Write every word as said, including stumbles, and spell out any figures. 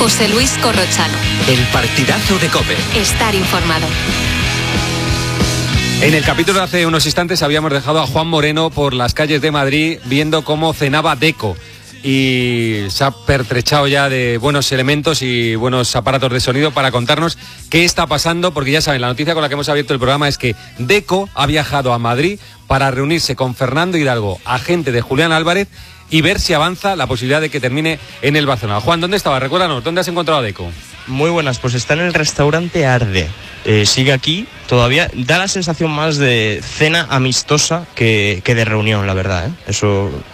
José Luis Corrochano. El partidazo de COPE. Estar informado. En el capítulo de hace unos instantes habíamos dejado a Juan Moreno por las calles de Madrid viendo cómo cenaba Deco. Y se ha pertrechado ya de buenos elementos y buenos aparatos de sonido para contarnos qué está pasando, porque ya saben, la noticia con la que hemos abierto el programa es que Deco ha viajado a Madrid para reunirse con Fernando Hidalgo, agente de Julián Álvarez, y ver si avanza la posibilidad de que termine en el Barcelona. Juan, ¿dónde estaba? Recuérdanos, ¿dónde has encontrado a Deco? Muy buenas, pues está en el restaurante Arde. Eh, sigue aquí todavía. Da la sensación más de cena amistosa que, que de reunión, la verdad, ¿eh? Eso